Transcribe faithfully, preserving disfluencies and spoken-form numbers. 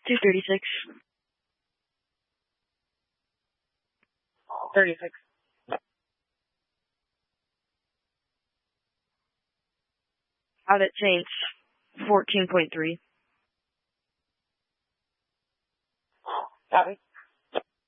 two thirty-six. thirty-six. Out at Saints, fourteen point three. Copy.